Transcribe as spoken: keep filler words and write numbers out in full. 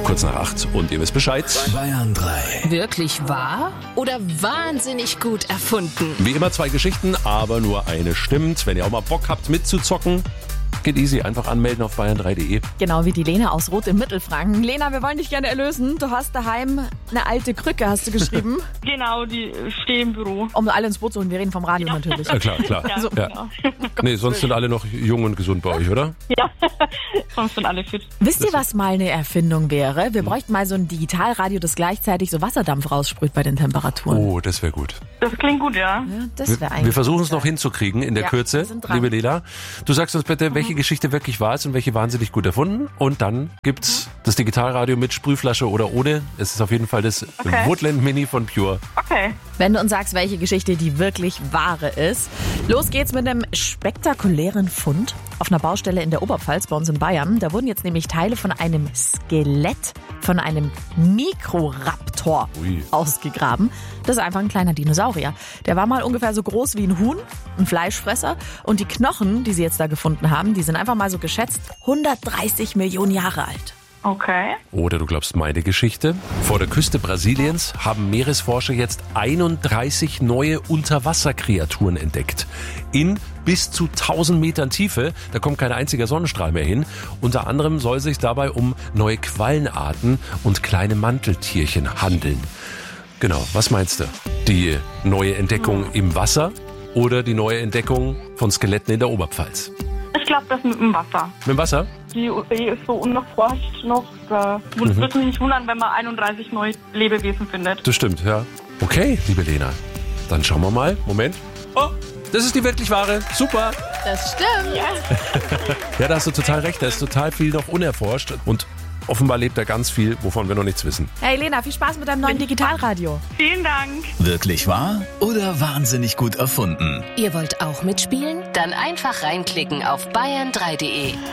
Kurz nach acht und ihr wisst Bescheid. Bayern drei. Wirklich wahr oder wahnsinnig gut erfunden? Wie immer zwei Geschichten, aber nur eine stimmt. Wenn ihr auch mal Bock habt mitzuzocken, geht easy. Einfach anmelden auf bayern drei punkt de. Genau wie die Lena aus Roth im Mittelfranken. Lena, wir wollen dich gerne erlösen. Du hast daheim eine alte Krücke, hast du geschrieben. Genau, die steht im Büro. Um alle ins Boot zu holen, wir reden vom Radio natürlich. Ja, klar, klar. Ja, So. Ja. genau. Nee, sonst sind alle noch jung und gesund bei euch, oder? Ja, sonst sind alle fit. Wisst ihr, was mal eine Erfindung wäre? Wir bräuchten mal so ein Digitalradio, das gleichzeitig so Wasserdampf raussprüht bei den Temperaturen. Oh, das wäre gut. Das klingt gut, ja. Ja, das Wir, wäre eigentlich. wir versuchen es noch hinzukriegen in der Ja, Kürze, wir sind dran. liebe Lela. Du sagst uns bitte, welche Geschichte wirklich wahr ist und welche wahnsinnig gut erfunden. Und dann gibt's das Digitalradio mit Sprühflasche oder ohne. Es ist auf jeden Fall das Okay. Woodland Mini von Pure. Okay. Wenn du uns sagst, welche Geschichte die wirklich wahre ist. Los geht's mit einem spektakulären Fund auf einer Baustelle in der Oberpfalz bei uns in Bayern. Da wurden jetzt nämlich Teile von einem Skelett von einem Mikroraptor Ui. ausgegraben. Das ist einfach ein kleiner Dinosaurier. Der war mal ungefähr so groß wie ein Huhn, ein Fleischfresser. Und die Knochen, die sie jetzt da gefunden haben, die sind einfach mal so geschätzt hundertdreißig Millionen Jahre alt. Okay. Oder du glaubst meine Geschichte? Vor der Küste Brasiliens haben Meeresforscher jetzt einunddreißig neue Unterwasserkreaturen entdeckt. In bis zu tausend Metern Tiefe, da kommt kein einziger Sonnenstrahl mehr hin. Unter anderem soll es sich dabei um neue Quallenarten und kleine Manteltierchen handeln. Genau, was meinst du? Die neue Entdeckung im Wasser oder die neue Entdeckung von Skeletten in der Oberpfalz? Ich glaube, das mit dem Wasser. Mit dem Wasser? Die die ist so unerforscht noch. Da würde mich nicht wundern, wenn man einunddreißig neue Lebewesen findet. Das stimmt, ja. Okay, liebe Lena, dann schauen wir mal. Moment. Oh, das ist die wirklich wahre. Super. Das stimmt. Ja, da hast du total recht. Da ist total viel noch unerforscht. Und offenbar lebt da ganz viel, wovon wir noch nichts wissen. Hey Lena, viel Spaß mit deinem neuen Digitalradio. Vielen Dank. Wirklich wahr oder wahnsinnig gut erfunden? Ihr wollt auch mitspielen? Dann einfach reinklicken auf bayern drei punkt de.